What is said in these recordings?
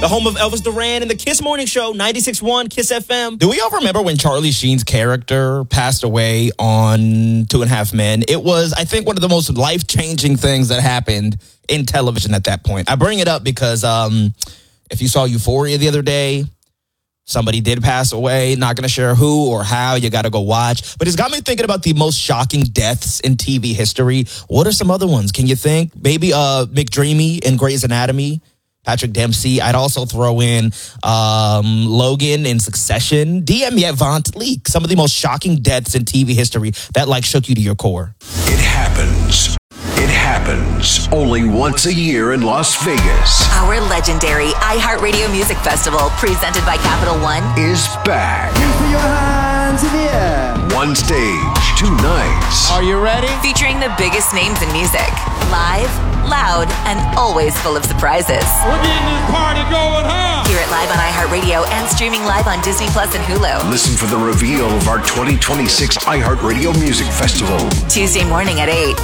the home of Elvis Duran and the Kiss Morning Show, 96.1 Kiss FM. Do we all remember when Charlie Sheen's character passed away on 2.5 Men? It was, I think, one of the most life-changing things that happened in television at that point. I bring it up because if you saw Euphoria the other day, somebody did pass away. Not going to share who or how. You got to go watch. But it's got me thinking about the most shocking deaths in TV history. What are some other ones? Can you think? Maybe McDreamy in Grey's Anatomy. Patrick Dempsey. I'd also throw in Logan in Succession. DM Yet Vaunt Leak. Some of the most shocking deaths in TV history that shook you to your core. It happens. It happens only once a year in Las Vegas. Our legendary iHeartRadio Music Festival, presented by Capital One, is back. Put your hands in the air. One stage, 2 nights. Are you ready? featuring the biggest names in music. Live, loud, and always full of surprises. We're getting this party going, huh? Hear it live on iHeartRadio and streaming live on Disney Plus and Hulu. Listen for the reveal of our 2026 iHeartRadio Music Festival. Tuesday morning at 8.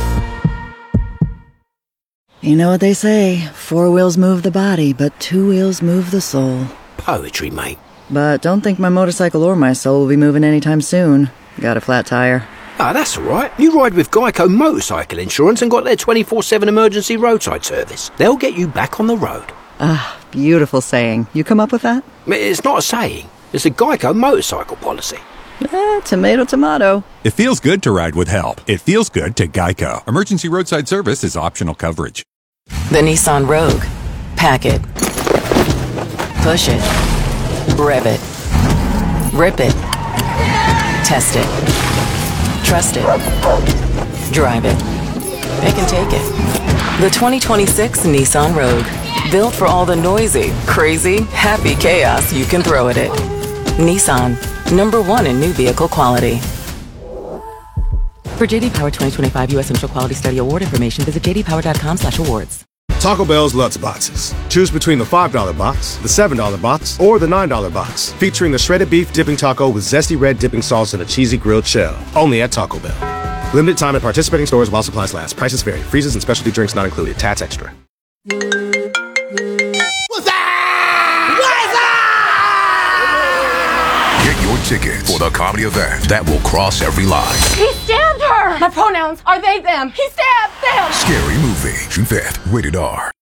You know what they say, 4 wheels move the body, but 2 wheels move the soul. Poetry, mate. But don't think my motorcycle or my soul will be moving anytime soon. Got a flat tire. Ah, that's all right. You ride with Geico Motorcycle Insurance and got their 24/7 emergency roadside service. They'll get you back on the road. Ah, beautiful saying. You come up with that? It's not a saying. It's a Geico motorcycle policy. Tomato, tomato. It feels good to ride with help. It feels good to Geico. Emergency roadside service is optional coverage. The Nissan Rogue. Pack it. Push it. Rev it. Rip it. Test it. Trust it. Drive it. They can take it. The 2026 Nissan Rogue. Built for all the noisy, crazy, happy chaos you can throw at it. Nissan. #1 in new vehicle quality. For JD Power 2025 U.S. Initial Quality Study Award information, visit jdpower.com/awards. Taco Bell's Lutz Boxes. Choose between the $5 box, the $7 box, or the $9 box. Featuring the shredded beef dipping taco with zesty red dipping sauce and a cheesy grilled shell. Only at Taco Bell. Limited time at participating stores while supplies last. Prices vary. Freezes and specialty drinks not included. Tats extra. Get your ticket for the comedy event that will cross every line. He stabbed her! My pronouns are they, them. He stabbed them! Scary Movie, June 5th, rated R.